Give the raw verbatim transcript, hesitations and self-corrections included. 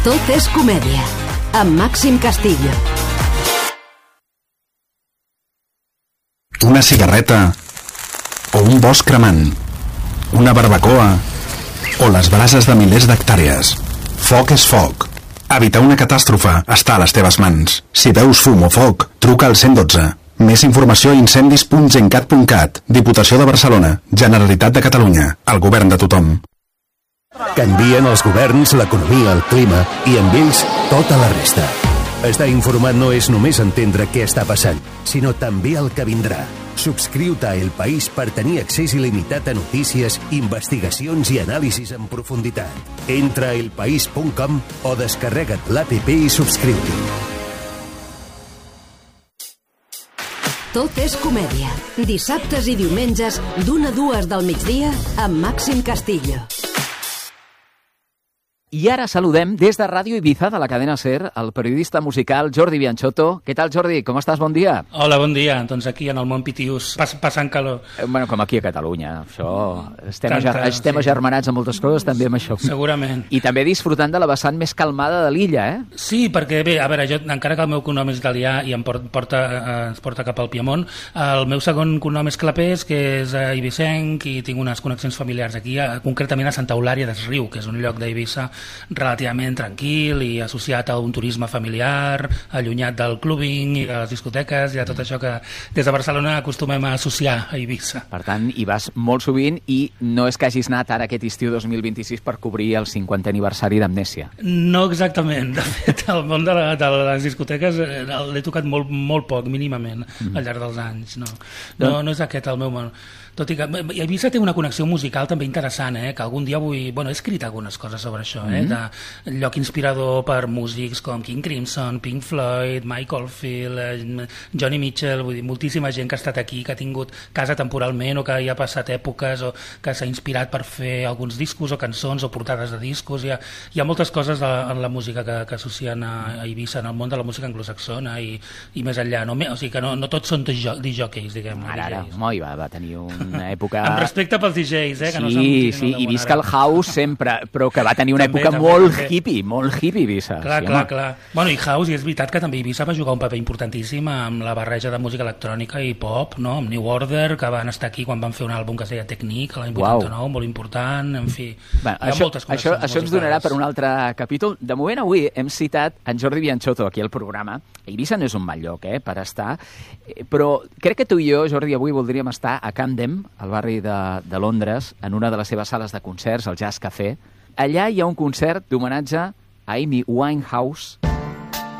Tot és comèdia, amb Màxim Castillo. Una cigarreta o un bosc cremant, una barbacoa o les brases de milers d'hectàrees. Foc és foc. Evitar una catàstrofe està a les teves mans. Si veus fum o foc, truca al cent i dotze. Més informació a incendis punt gencat punt cat. Diputació de Barcelona, Generalitat de Catalunya, el govern de tothom. Canvien els governs, l'economia, el clima i amb ells tota la resta. Estar informat no és només entendre què està passant, sinó també el que vindrà. Subscriu-te a El País per tenir accés il·limitat a notícies, investigacions i anàlisis en profunditat. Entra a elpaís punt com o descarrega't l'app i subscriu-t'hi. Tot és comèdia. Dissabtes i diumenges, d'una a dues del migdia, amb Màxim Castillo. I ara saludem des de Ràdio Ibiza, de la cadena SER, el periodista musical Jordi Bianchotto. Què tal, Jordi? Com estàs? Bon dia. Hola, bon dia. Doncs aquí, en el món Pitius, pass passant calor. Eh, bueno, com aquí a Catalunya. Això... Estem, Tanta, ager estem sí. agermanats en moltes coses, també amb això. Segurament. I també disfrutant de la vessant més calmada de l'illa, eh? Sí, perquè, bé, a veure, jo, encara que el meu cognom és italià i em porta, eh, ens porta cap al Piemont, el meu segon cognom és Clapés, que és eh, ibicenc, i tinc unes connexions familiars aquí, eh, concretament a Santa Eulària des Riu, que és un lloc d'Eivissa relativament tranquil i associat a un turisme familiar, allunyat del clubbing i de les discoteques i de tot això que des de Barcelona acostumem a associar a Eivissa. Per tant, hi vas molt sovint i no és que hagis anat ara aquest estiu dos mil vint-i-sis per cobrir el cinquantè aniversari d'Amnèsia. No exactament. De fet, el món de, la, de les discoteques l'he tocat molt, molt poc, mínimament, mm-hmm. al llarg dels anys. No, no, no és aquest el meu món. Tot i que Eivissa té una connexió musical també interessant, eh? Que algun dia vull... Bueno, he escrit algunes coses sobre això, eh? Mm-hmm. De lloc inspirador per músics com King Crimson, Pink Floyd, Mike Oldfield, Johnny Mitchell, vull dir, moltíssima gent que ha estat aquí, que ha tingut casa temporalment o que hi ha passat èpoques o que s'ha inspirat per fer alguns discos o cançons o portades de discos. Hi ha, hi ha moltes coses de, en la música que, que associen a, a Eivissa, en el món de la música anglosaxona i, i més enllà. No? O sigui que no, no tots són disjòqueis, diguem. Ara, ara, home, va, va tenir un una època... Amb respecte pels D Js, eh? Que sí, no som, sí, i visca el house sempre, però que va tenir una també, època també, molt també. hippie, molt hippie Eivissa. Clar, sí, clar, home. clar. Bueno, i house, i és veritat que també Eivissa va jugar un paper importantíssim amb la barreja de música electrònica i pop, no? Amb New Order, que van estar aquí quan van fer un àlbum que es deia Technique, l'any vuitanta-nou, wow. molt important, en fi. Bueno, hi ha això, moltes això, això ens donarà per un altre capítol. De moment, avui hem citat en Jordi Bianchotto aquí al programa. Eivissa no és un mal lloc, eh, per estar, però crec que tu i jo, Jordi, avui voldríem estar a Camden, al barri de de Londres, en una de les seves sales de concerts, el Jazz Café. Allà hi ha un concert d'homenatge a Amy Winehouse